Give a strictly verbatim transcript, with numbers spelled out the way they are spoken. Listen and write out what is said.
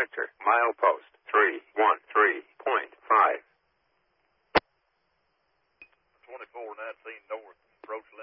Vector, milepost, three one three point five. twenty-four nineteen north, approach